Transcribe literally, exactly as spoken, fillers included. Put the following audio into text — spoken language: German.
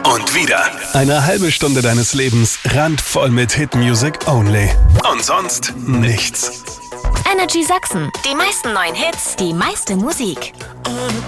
und wieder. Eine halbe Stunde deines Lebens randvoll mit Hit-Music only. Und sonst nichts. Energy Sachsen. Die meisten neuen Hits, die meiste Musik.